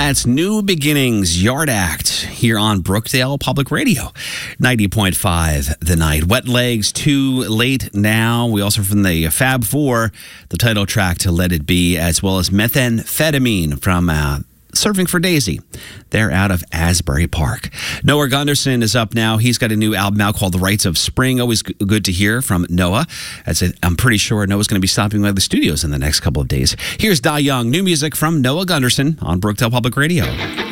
That's New Beginnings, Yard Act, here on Brookdale Public Radio, 90.5 The Night. Wet Legs, Too Late Now. We also from the Fab Four, the title track to Let It Be, as well as Methamphetamine from Surfing for Daisy. They're out of Asbury Park. Noah Gunderson is up now. He's got a new album out called The Rites of Spring. Always good to hear from Noah. I'm pretty sure Noah's going to be stopping by the studios in the next couple of days. Here's Die Young, new music from Noah Gunderson on Brookdale Public Radio.